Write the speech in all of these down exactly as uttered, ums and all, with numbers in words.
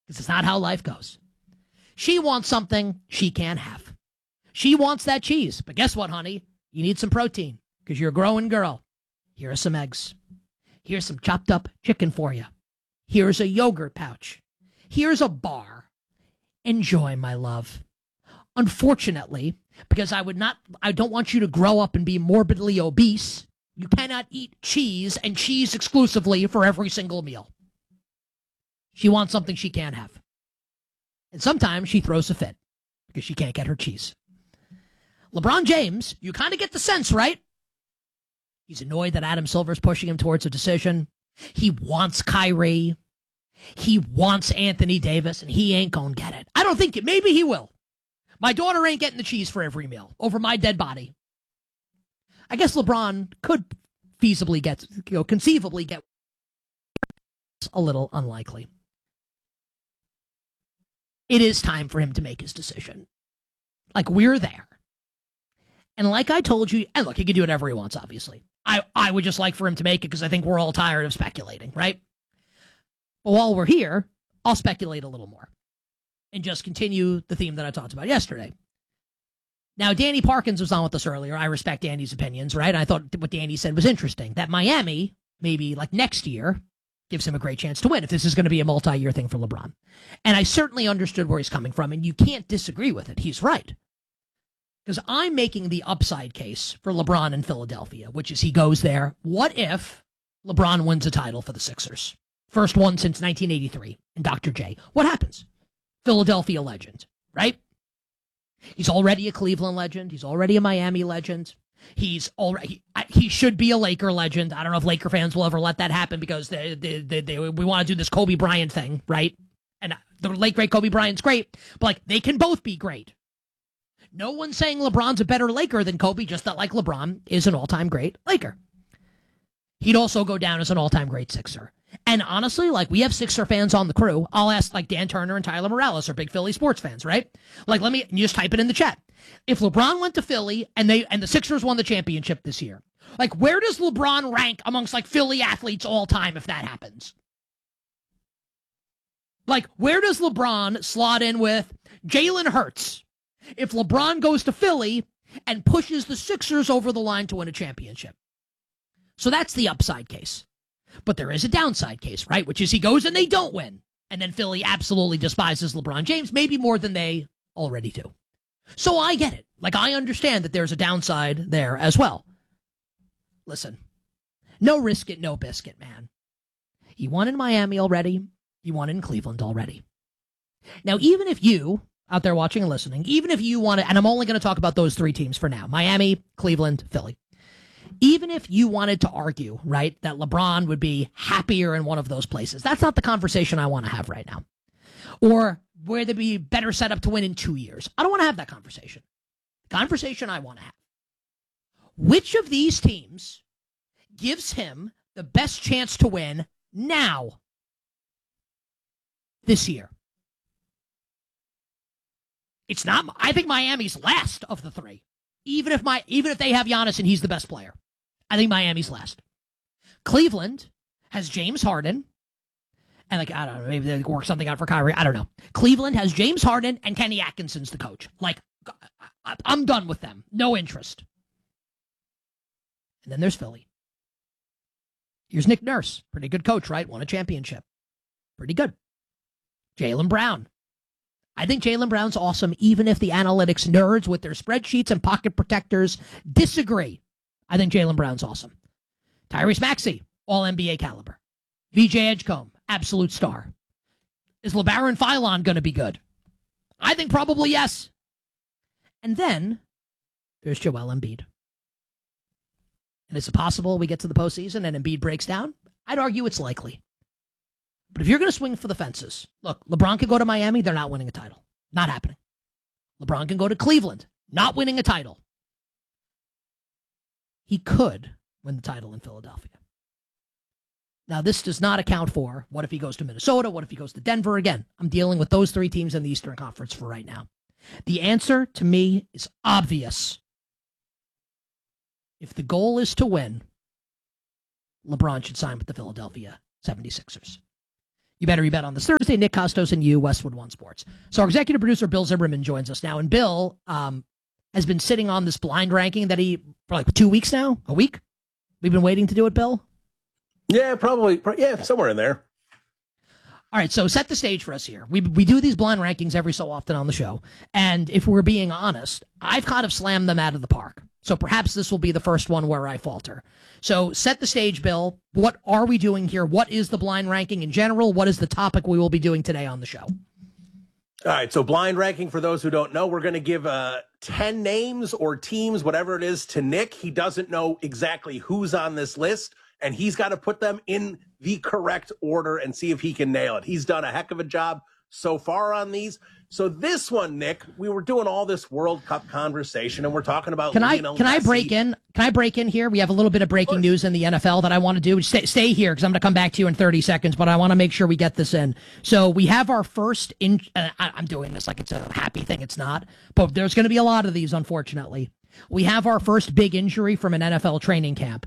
Because it's not how life goes. She wants something she can't have. She wants that cheese. But guess what, honey? You need some protein because you're a growing girl. Here are some eggs. Here's some chopped up chicken for you. Here's a yogurt pouch. Here's a bar. Enjoy, my love. Unfortunately, because I would not, I don't want you to grow up and be morbidly obese, you cannot eat cheese and cheese exclusively for every single meal. She wants something she can't have. And sometimes she throws a fit because she can't get her cheese. LeBron James, you kind of get the sense, right? He's annoyed that Adam Silver's pushing him towards a decision. He wants Kyrie. He wants Anthony Davis, and he ain't going to get it. I don't think it. Maybe he will. My daughter ain't getting the cheese for every meal over my dead body. I guess LeBron could feasibly get, you know, conceivably get a little unlikely. It is time for him to make his decision. Like, we're there. And like I told you, and look, he can do whatever he wants, obviously. I, I would just like for him to make it because I think we're all tired of speculating, right? But while we're here, I'll speculate a little more and just continue the theme that I talked about yesterday. Now, Danny Parkins was on with us earlier. I respect Danny's opinions, right? I thought what Danny said was interesting, that Miami, maybe like next year, gives him a great chance to win if this is going to be a multi-year thing for LeBron. And I certainly understood where he's coming from, and you can't disagree with it. He's right. Because I'm making the upside case for LeBron in Philadelphia, which is he goes there. What if LeBron wins a title for the Sixers? First one since nineteen eighty-three, and Doctor J. What happens? Philadelphia legend, right? He's already a Cleveland legend. He's already a Miami legend. He's already he, he should be a Laker legend. I don't know if Laker fans will ever let that happen because they, they, they, they, we want to do this Kobe Bryant thing, right? And the late great Kobe Bryant's great, but like they can both be great. No one's saying LeBron's a better Laker than Kobe, just that like LeBron is an all-time great Laker. He'd also go down as an all-time great Sixer. And honestly, like, we have Sixer fans on the crew. I'll ask, like, Dan Turner and Tyler Morales are big Philly sports fans, right? Like, let me, you just type it in the chat. If LeBron went to Philly and they and the Sixers won the championship this year, like, where does LeBron rank amongst, like, Philly athletes all time if that happens? Like, where does LeBron slot in with Jalen Hurts if LeBron goes to Philly and pushes the Sixers over the line to win a championship? So that's the upside case. But there is a downside case, right? Which is he goes and they don't win. And then Philly absolutely despises LeBron James, maybe more than they already do. So I get it. Like, I understand that there's a downside there as well. Listen, no risk it, no biscuit, man. He won in Miami already. He won in Cleveland already. Now, even if you, out there watching and listening, even if you want to, and I'm only going to talk about those three teams for now, Miami, Cleveland, Philly. Even if you wanted to argue, right, that LeBron would be happier in one of those places, that's not the conversation I want to have right now. Or where they'd be better set up to win in two years. I don't want to have that conversation. The conversation I want to have. Which of these teams gives him the best chance to win now, this year? It's not, I think Miami's last of the three. Even if my, even if they have Giannis and he's the best player, I think Miami's last. Cleveland has James Harden, and like I don't know, maybe they work something out for Kyrie. I don't know. Cleveland has James Harden and Kenny Atkinson's the coach. Like, I'm done with them. No interest. And then there's Philly. Here's Nick Nurse, pretty good coach, right? Won a championship, pretty good. Jaylen Brown. I think Jaylen Brown's awesome, even if the analytics nerds with their spreadsheets and pocket protectors disagree. I think Jaylen Brown's awesome. Tyrese Maxey, all N B A caliber. V J Edgecombe, absolute star. Is LeBaron Philon going to be good? I think probably yes. And then there's Joel Embiid. And is it possible we get to the postseason and Embiid breaks down? I'd argue it's likely. But if you're going to swing for the fences, look, LeBron can go to Miami, they're not winning a title. Not happening. LeBron can go to Cleveland, not winning a title. He could win the title in Philadelphia. Now, this does not account for what if he goes to Minnesota, what if he goes to Denver again. I'm dealing with those three teams in the Eastern Conference for right now. The answer to me is obvious. If the goal is to win, LeBron should sign with the Philadelphia seventy-sixers. You better be bet on this Thursday. Nick Costos and you, Westwood One Sports. So our executive producer, Bill Zimmerman, joins us now. And Bill um, has been sitting on this blind ranking that he, for like two weeks now, a week. We've been waiting to do it, Bill. Yeah, probably. Yeah, somewhere in there. All right, so set the stage for us here. We we do these blind rankings every so often on the show. And if we're being honest, I've kind of slammed them out of the park. So perhaps this will be the first one where I falter. So set the stage, Bill. What are we doing here? What is the blind ranking in general? What is the topic we will be doing today on the show? All right, so blind ranking, for those who don't know, we're going to give uh, ten names or teams, whatever it is, to Nick. He doesn't know exactly who's on this list, and he's got to put them in the correct order and see if he can nail it. He's done a heck of a job so far on these. So this one, Nick, we were doing all this World Cup conversation, and we're talking about Can Lionel I can Messi. I break in? Can I break in here? We have a little bit of breaking Of news in the N F L that I want to do. Stay, stay here because I'm going to come back to you in thirty seconds, but I want to make sure we get this in. So we have our first in. Uh, I, I'm doing this like it's a happy thing. It's not, but there's going to be a lot of these, unfortunately. We have our first big injury from an N F L training camp.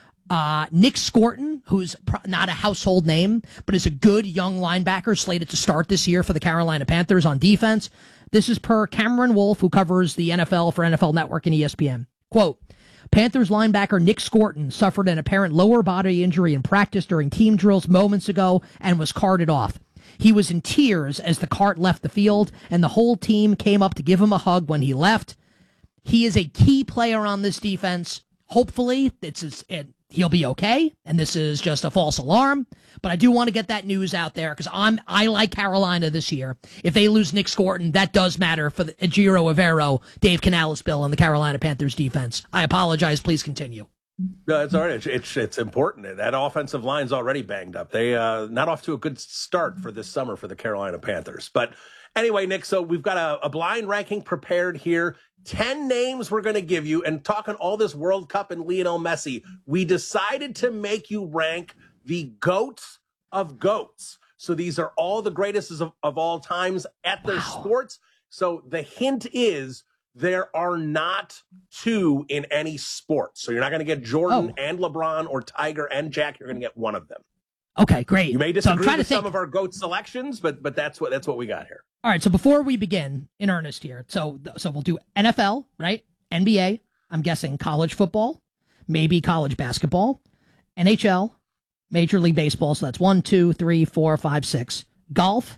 Uh, Nick Scorton, who's pro- not a household name, but is a good young linebacker slated to start this year for the Carolina Panthers on defense. This is per Cameron Wolf, who covers the N F L for N F L Network and E S P N. Quote, Panthers linebacker Nick Scorton suffered an apparent lower body injury in practice during team drills moments ago and was carted off. He was in tears as the cart left the field, and the whole team came up to give him a hug when he left. He is a key player on this defense. Hopefully, it's it, he'll be okay, and this is just a false alarm. But I do want to get that news out there because I'm I like Carolina this year. If they lose Nick Scorton, that does matter for the Ejiro Evero, Dave Canales, Bill, and the Carolina Panthers defense. I apologize. Please continue. No, it's all right. It's, it's it's important. That offensive line's already banged up. They uh not off to a good start for this summer for the Carolina Panthers. But anyway, Nick, so we've got a, a blind ranking prepared here. ten names we're going to give you, and talking all this World Cup and Lionel Messi, we decided to make you rank the GOATs of GOATs. So these are all the greatest of, of all times at their Wow. sports. So the hint is there are not two in any sport. So you're not going to get Jordan Oh. and LeBron or Tiger and Jack. You're going to get one of them. Okay, great. You may So I'm disagree trying with to think. some of our GOAT selections, but but that's what that's what we got here. All right, so before we begin in earnest here, so so we'll do N F L, right? N B A, I'm guessing college football, maybe college basketball, N H L, Major League Baseball, so that's one, two, three, four, five, six. Golf,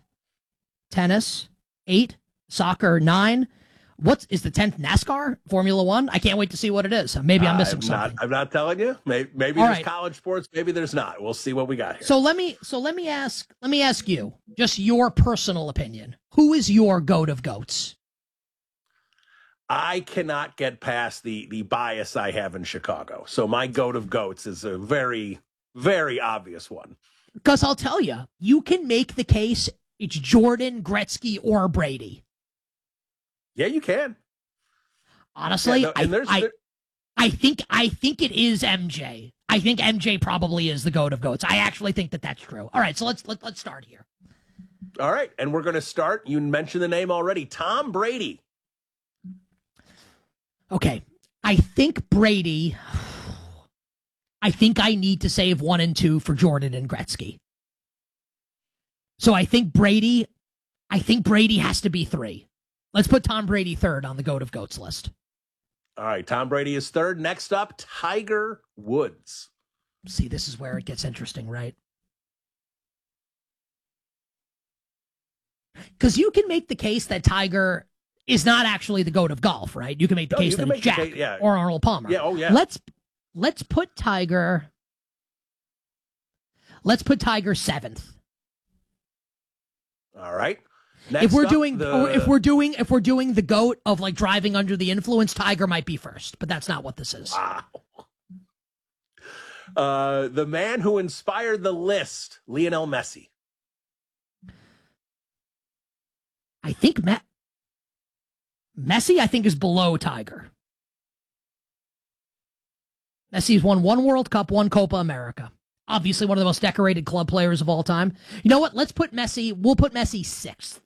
tennis, eight, soccer, nine. What is the tenth? NASCAR, Formula One? I can't wait to see what it is. Maybe I'm missing I'm something. Not, I'm not telling you. Maybe, maybe All there's right. college sports. Maybe there's not. We'll see what we got here. So let me so let me ask let me ask you, just your personal opinion. Who is your GOAT of GOATs? I cannot get past the the bias I have in Chicago. So my GOAT of GOATs is a very, very obvious one. Because I'll tell you, you can make the case it's Jordan, Gretzky, or Brady. Yeah, you can. Honestly, Yeah, no, and I, there's- I, there- I think I think it is M J. I think M J probably is the GOAT of GOATs. I actually think that that's true. All right, so let's let, let's start here. All right, and we're going to start. You mentioned the name already, Tom Brady. Okay, I think Brady. I think I need to save one and two for Jordan and Gretzky. So I think Brady. I think Brady has to be three. Let's put Tom Brady third on the GOAT of GOATs list. All right, Tom Brady is third. Next up, Tiger Woods. See, this is where it gets interesting, right? Because you can make the case that Tiger is not actually the GOAT of golf, right? You can make the No, case you that can it's make the Jack case, yeah. or Arnold Palmer. Yeah, oh yeah. Let's let's put Tiger. Let's put Tiger seventh. All right. Next If we're up, doing, the, or if we're doing, if we're doing the GOAT of like driving under the influence, Tiger might be first, but that's not what this is. Wow. Uh, the man who inspired the list, Lionel Messi. I think Me- Messi, I think, is below Tiger. Messi's won one World Cup, one Copa America. Obviously, one of the most decorated club players of all time. You know what? Let's put Messi. We'll put Messi sixth.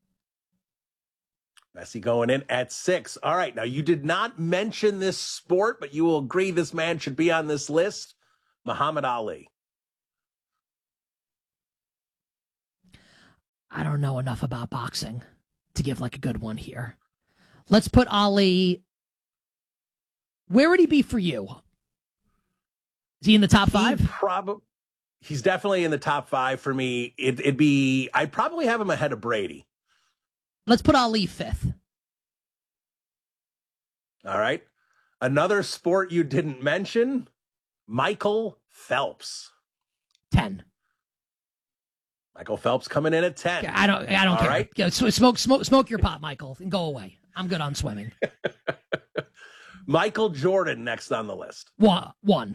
Messi going in at six. All right. Now, you did not mention this sport, but you will agree this man should be on this list. Muhammad Ali. I don't know enough about boxing to give like a good one here. Let's put Ali. Where would he be for you? Is he in the top five? He probably. He's definitely in the top five for me. It, it'd be. I'd probably have him ahead of Brady. Let's put Ali fifth. All right. Another sport you didn't mention, Michael Phelps. ten. Michael Phelps coming in at ten. I don't. I don't All care. Right? Go, smoke, smoke, smoke your pot, Michael, and go away. I'm good on swimming. Michael Jordan next on the list. One. One.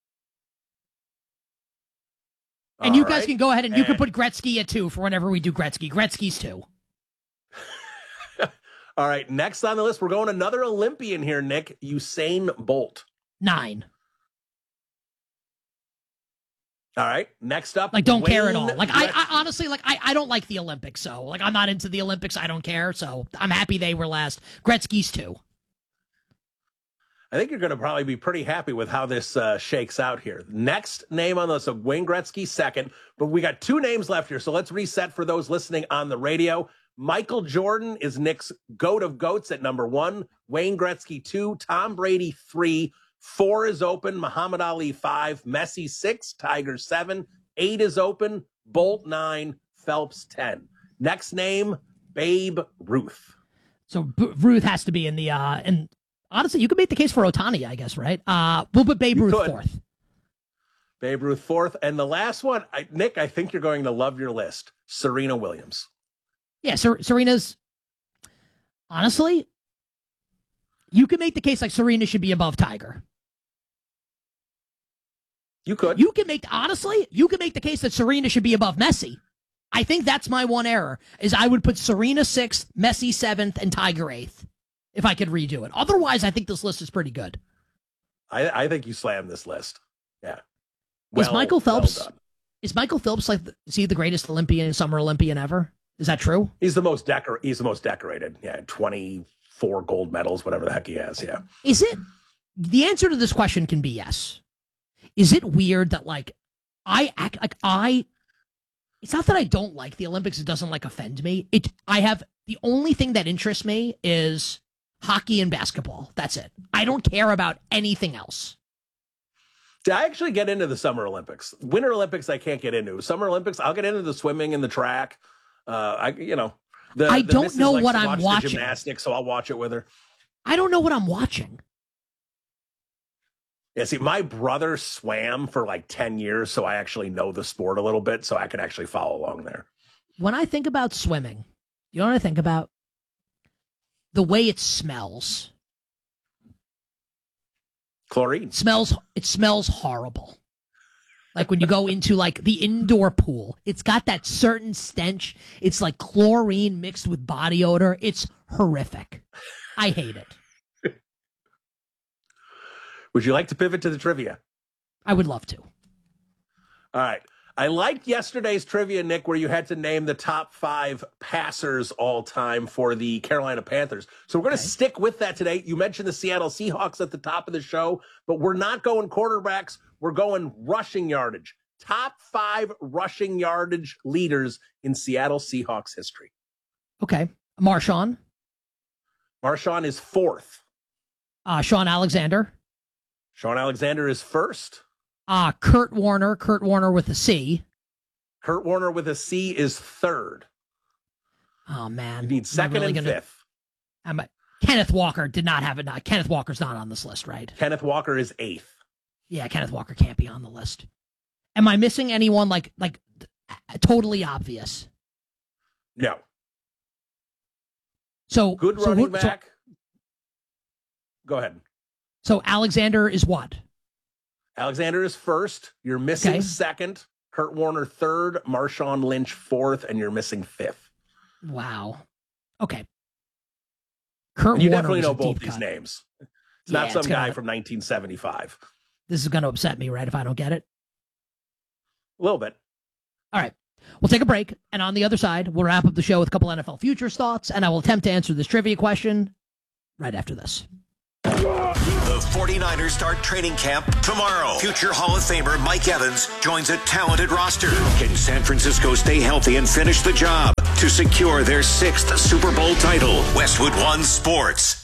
And All you guys right. can go ahead and you and, can put Gretzky at two for whenever we do Gretzky. Gretzky's two. All right. Next on the list, we're going another Olympian here, Nick. Usain Bolt. Nine. All right. Next up, Like, don't Wayne care at all. Like, I, Gretzky. I honestly, like, I, I don't like the Olympics. So, like, I'm not into the Olympics. I don't care. So, I'm happy they were last. Gretzky's two. I think you're going to probably be pretty happy with how this uh, shakes out here. Next name on the list, so Wayne Gretzky second, but we got two names left here. So let's reset for those listening on the radio. Michael Jordan is Nick's GOAT of GOATs at number one. Wayne Gretzky two. Tom Brady three. Four is open. Muhammad Ali five. Messi six. Tiger seven. Eight is open. Bolt nine. Phelps ten. Next name, Babe Ruth. So, B- Ruth has to be in the, uh, and honestly, you could make the case for Ohtani, I guess, right? Uh, we'll put Babe You Ruth could. fourth. Babe Ruth fourth. And the last one, I, Nick, I think you're going to love your list. Serena Williams. Yeah, Ser- Serena's, honestly, you can make the case like Serena should be above Tiger. You could. You can make, honestly, you can make the case that Serena should be above Messi. I think that's my one error, is I would put Serena sixth, Messi seventh, and Tiger eighth, if I could redo it. Otherwise, I think this list is pretty good. I, I think you slammed this list. Yeah. Is Michael Phelps, well done. is Michael Phelps like, is he the greatest Olympian, summer Olympian ever? Is that true? He's the most decor. He's the most decorated. Yeah, twenty-four gold medals, whatever the heck he has. Yeah. Is it, the answer to this question can be yes. Is it weird that like, I act like I, it's not that I don't like the Olympics. It doesn't like offend me. It, I have, the only thing that interests me is hockey and basketball. That's it. I don't care about anything else. See, I actually get into the Summer Olympics. Winter Olympics, I can't get into. Summer Olympics, I'll get into the swimming and the track. Uh, I, you know, the, I the don't missus know likes what to I'm watch the watching. Gymnastics, so I'll watch it with her. I don't know what I'm watching. Yeah, see, my brother swam for like ten years, so I actually know the sport a little bit, so I can actually follow along there. When I think about swimming, you know what I think about? The way it smells. Chlorine. It smells, it smells horrible. Like when you go into like the indoor pool, it's got that certain stench. It's like chlorine mixed with body odor. It's horrific. I hate it. Would you like to pivot to the trivia? I would love to. All right. I liked yesterday's trivia, Nick, where you had to name the top five passers all time for the Carolina Panthers. So we're going to Okay. stick with that today. You mentioned the Seattle Seahawks at the top of the show, but we're not going quarterbacks. We're going rushing yardage. Top five rushing yardage leaders in Seattle Seahawks history. Okay. Marshawn, Marshawn is fourth. uh, Sean Alexander, Sean Alexander is first. uh, Kurt Warner, Kurt Warner with a C. Kurt Warner with a C is third. Oh, man. You need Am I second really and gonna- fifth. am I- Kenneth Walker did not have it. Not, Kenneth Walker's not on this list, right? Kenneth Walker is eighth. Yeah, Kenneth Walker can't be on the list. Am I missing anyone like like totally obvious? No. So Good so running who- so- back. Go ahead. So, Alexander is what? Alexander is first. You're missing Okay. second. Kurt Warner third. Marshawn Lynch fourth, and you're missing fifth. Wow. Okay. Kurt And you Warner definitely was know a both deep these cut. names. It's Yeah, not some it's guy gonna- from nineteen seventy-five. This is going to upset me, right? If I don't get it. A little bit. All right. We'll take a break, and on the other side, we'll wrap up the show with a couple N F L futures thoughts, and I will attempt to answer this trivia question right after this. The 49ers start training camp tomorrow. Future Hall of Famer Mike Evans joins a talented roster. Can San Francisco stay healthy and finish the job? to secure their sixth Super Bowl title. Westwood One Sports.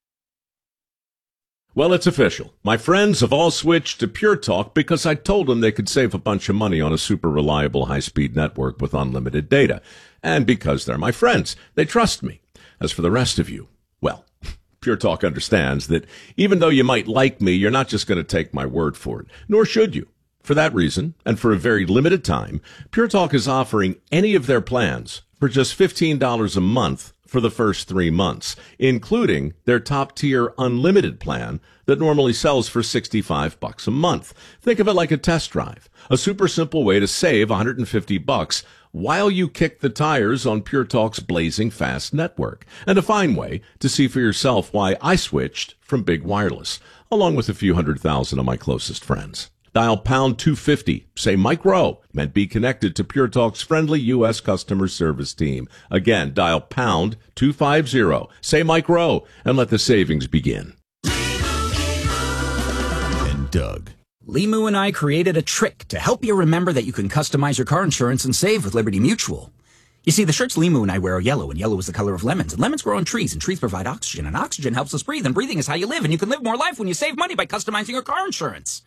Well, it's official. My friends have all switched to Pure Talk because I told them they could save a bunch of money on a super reliable high-speed network with unlimited data. And because they're my friends, they trust me. As for the rest of you, well, Pure Talk understands that even though you might like me, you're not just going to take my word for it, nor should you. For that reason, and for a very limited time, Pure Talk is offering any of their plans for just fifteen dollars a month for the first three months, including their top-tier unlimited plan that normally sells for sixty-five bucks a month. Think of it like a test drive, a super simple way to save one hundred fifty bucks while you kick the tires on Pure Talk's blazing fast network, and a fine way to see for yourself why I switched from Big Wireless, along with a few hundred thousand of my closest friends. Dial pound two fifty, say Mike Rowe, and be connected to Pure Talk's friendly U S customer service team. Again, dial pound two fifty, say Mike Rowe, and let the savings begin. And Doug. Limu and I created a trick to help you remember that you can customize your car insurance and save with Liberty Mutual. You see, the shirts Limu and I wear are yellow, and yellow is the color of lemons. And lemons grow on trees, and trees provide oxygen, and oxygen helps us breathe, and breathing is how you live, and you can live more life when you save money by customizing your car insurance.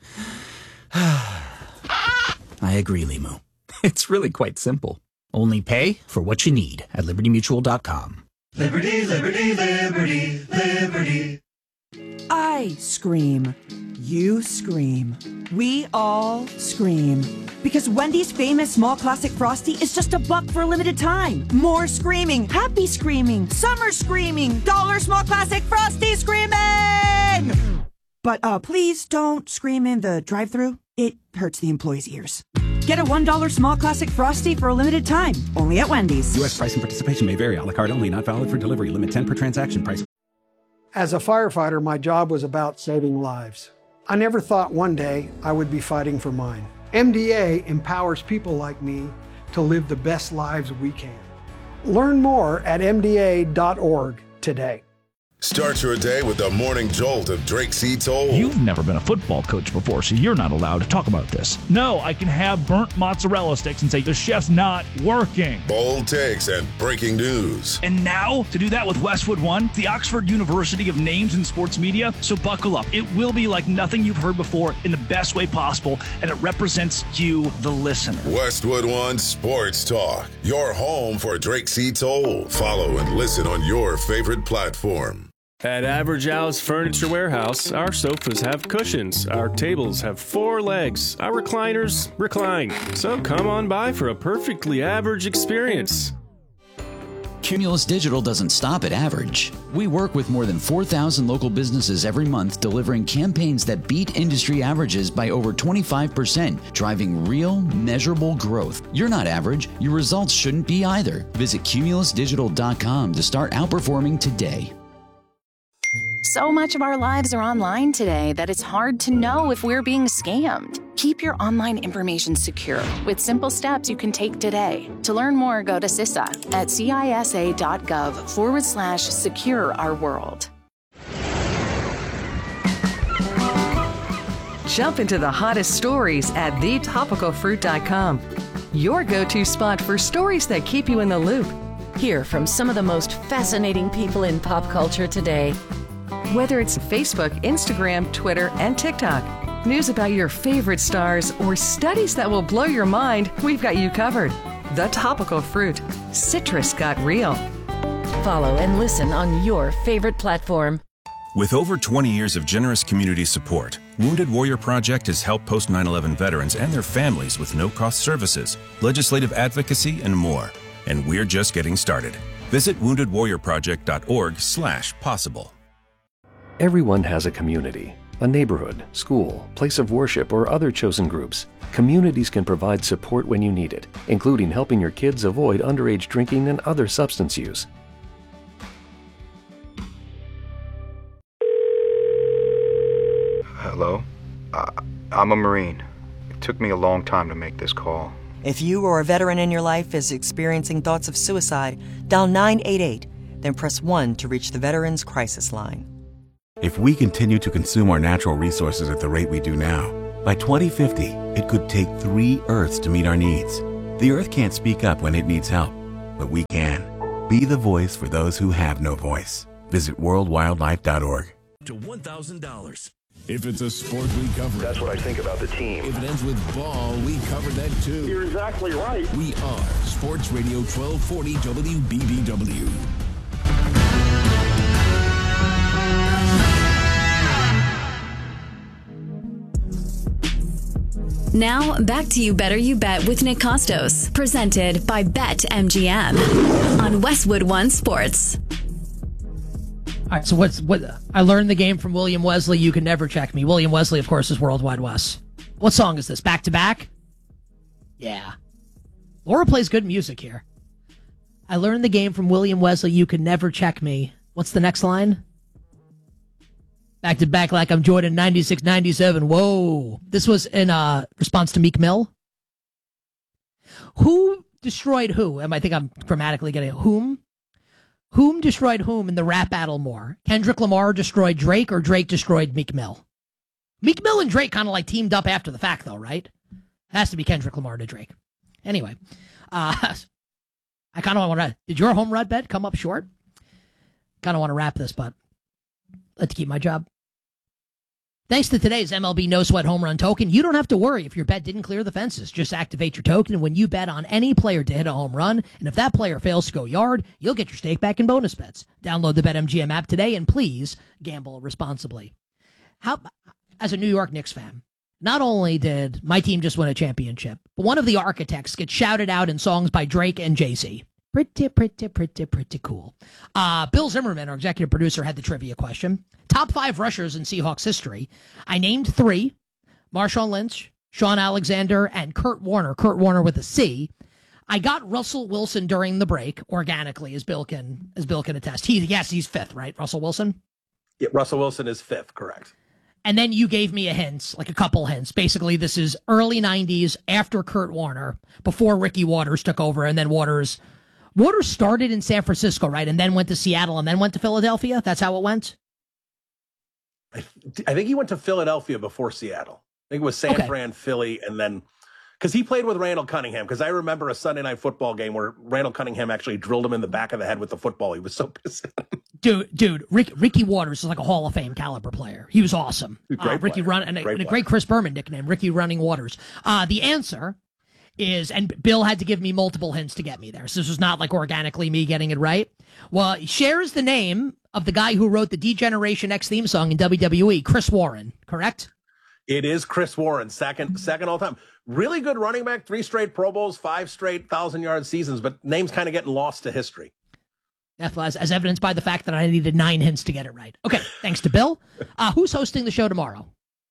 I agree, Limu. It's really quite simple. Only pay for what you need at liberty mutual dot com. Liberty, liberty, liberty, liberty. I scream. You scream. We all scream. Because Wendy's famous small classic Frosty is just a buck for a limited time. More screaming, happy screaming, summer screaming, dollar small classic Frosty screaming! But uh, please don't scream in the drive-thru. It hurts the employees' ears. Get a one dollar small classic Frosty for a limited time, only at Wendy's. U S price and participation may vary. A la carte only, not valid for delivery. Limit ten per transaction. Price. As a firefighter, my job was about saving lives. I never thought one day I would be fighting for mine. M D A empowers people like me to live the best lives we can. Learn more at M D A dot org today. Start your day with the morning jolt of Drake C. Toll. You've never been a football coach before, so you're not allowed to talk about this. No, I can have burnt mozzarella sticks and say the chef's not working. Bold takes and breaking news. And now, to do that with Westwood One, the Oxford University of Names in Sports Media. So buckle up. It will be like nothing you've heard before in the best way possible, and it represents you, the listener. Westwood One Sports Talk, your home for Drake C. Toll. Follow and listen on your favorite platform. At Average Al's Furniture Warehouse, our sofas have cushions, our tables have four legs, our recliners recline. So come on by for a perfectly average experience. Cumulus Digital doesn't stop at average. We work with more than four thousand local businesses every month, delivering campaigns that beat industry averages by over twenty-five percent, driving real, measurable growth. You're not average. Your results shouldn't be either. Visit cumulus digital dot com to start outperforming today. So much of our lives are online today that it's hard to know if we're being scammed. Keep your online information secure with simple steps you can take today. To learn more, go to C I S A at cisa.gov forward slash secure our world. Jump into the hottest stories at the topical fruit dot com. Your go-to spot for stories that keep you in the loop. Hear from some of the most fascinating people in pop culture today. Whether it's Facebook, Instagram, Twitter, and TikTok, news about your favorite stars, or studies that will blow your mind, we've got you covered. The Topical Fruit. Citrus got real. Follow and listen on your favorite platform. With over twenty years of generous community support, Wounded Warrior Project has helped post nine eleven veterans and their families with no-cost services, legislative advocacy, and more. And we're just getting started. Visit wounded warrior project dot org slash possible. Everyone has a community, a neighborhood, school, place of worship, or other chosen groups. Communities can provide support when you need it, including helping your kids avoid underage drinking and other substance use. Hello? Uh, I'm a Marine. It took me a long time to make this call. If you or a veteran in your life is experiencing thoughts of suicide, dial nine eight eight, then press one to reach the Veterans Crisis Line. If we continue to consume our natural resources at the rate we do now, by twenty fifty, it could take three Earths to meet our needs. The Earth can't speak up when it needs help. but we can. Be the voice for those who have no voice. Visit world wildlife dot org. To one thousand dollars. If it's a sport, we cover it. That's what I think about the team. If it ends with ball, we cover that too. You're exactly right. We are Sports Radio twelve forty W B B W. Now, back to You Better You Bet with Nick Costos, presented by BetMGM on Westwood One Sports. All right, so what's what? I learned the game from William Wesley. You Can Never Check Me. William Wesley, of course, is Worldwide Wes. What song is this? Back to Back? Yeah. Laura plays good music here. I learned the game from William Wesley. You Can Never Check Me. What's the next line? Back to back like I'm Jordan ninety-six ninety-seven. Whoa. This was in uh, response to Meek Mill. Who destroyed who? I think I'm grammatically getting it. Whom? Whom destroyed whom in the rap battle more? Kendrick Lamar destroyed Drake or Drake destroyed Meek Mill? Meek Mill and Drake kind of like teamed up after the fact, though, right? It has to be Kendrick Lamar to Drake. Anyway, uh, I kind of want to... Did your home run bet come up short? Kind of want to wrap this, but let's keep my job. Thanks to today's M L B No Sweat Home Run Token, you don't have to worry if your bet didn't clear the fences. Just activate your token, and when you bet on any player to hit a home run, and if that player fails to go yard, you'll get your stake back in bonus bets. Download the BetMGM app today, and please gamble responsibly. How, as a New York Knicks fan, not only did my team just win a championship, but one of the architects gets shouted out in songs by Drake and Jay-Z. Pretty, pretty, pretty, pretty cool. Uh, Bill Zimmerman, our executive producer, had the trivia question. Top five rushers in Seahawks history. I named three. Marshawn Lynch, Sean Alexander, and Kurt Warner. Kurt Warner with a C. I got Russell Wilson during the break, organically, as Bill can as Bill can attest. He, yes, he's fifth, right? Russell Wilson? Yeah, Russell Wilson is fifth, correct. And then you gave me a hint, like a couple hints. Basically, this is early nineties, after Kurt Warner, before Ricky Waters took over, and then Waters... Waters started in San Francisco, right, and then went to Seattle, and then went to Philadelphia? That's how it went? I, I think he went to Philadelphia before Seattle. I think it was San Okay. Fran, Philly, and then... Because he played with Randall Cunningham, because I remember a Sunday night football game where Randall Cunningham actually drilled him in the back of the head with the football. He was so pissed. Dude, dude, Rick, Ricky Waters is like a Hall of Fame caliber player. He was awesome. Great uh, Ricky player. Run and a, Great and a player. great Chris Berman nickname, Ricky Running Waters. Uh, the answer is, and Bill had to give me multiple hints to get me there, so this was not like organically me getting it right. Well, he shares the name of the guy who wrote the D-Generation X theme song in W W E, Chris Warren, correct? It is Chris Warren, second second all time. Really good running back, three straight Pro Bowls, five straight thousand-yard seasons, but name's kind of getting lost to history. As, as evidenced by the fact that I needed nine hints to get it right. Okay, thanks to Bill. Uh, who's hosting the show tomorrow?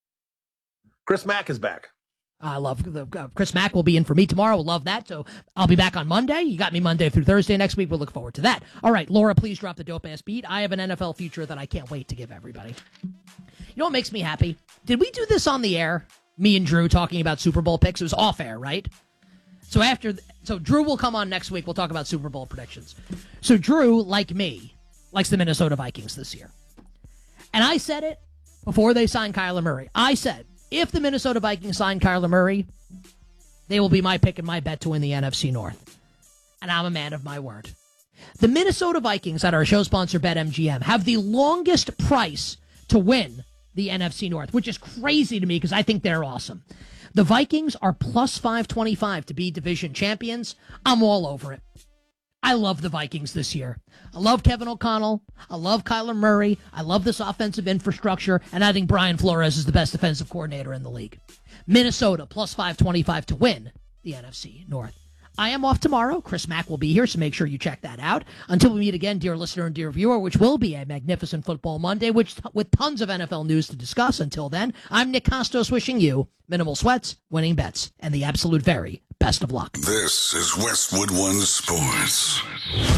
Chris Mack is back. I love the uh, Chris Mack will be in for me tomorrow. Love that. So I'll be back on Monday. You got me Monday through Thursday next week. We'll look forward to that. All right, Laura, please drop the dope ass beat. I have an N F L future that I can't wait to give everybody. You know what makes me happy? Did we do this on the air? Me and Drew talking about Super Bowl picks. It was off air, right? So after, so Drew will come on next week. We'll talk about Super Bowl predictions. So Drew, like me, likes the Minnesota Vikings this year. And I said it before they signed Kyler Murray. I said, if the Minnesota Vikings sign Kyler Murray, they will be my pick and my bet to win the N F C North. And I'm a man of my word. The Minnesota Vikings, at our show sponsor BetMGM, have the longest price to win the N F C North, which is crazy to me because I think they're awesome. The Vikings are plus five twenty-five to be division champions. I'm all over it. I love the Vikings this year. I love Kevin O'Connell. I love Kyler Murray. I love this offensive infrastructure. And I think Brian Flores is the best defensive coordinator in the league. Minnesota plus five twenty-five to win the N F C North. I am off tomorrow. Chris Mack will be here, so make sure you check that out. Until we meet again, dear listener and dear viewer, which will be a magnificent football Monday, which with tons of N F L news to discuss. Until then, I'm Nick Costos wishing you minimal sweats, winning bets, and the absolute very best of luck. This is Westwood One Sports.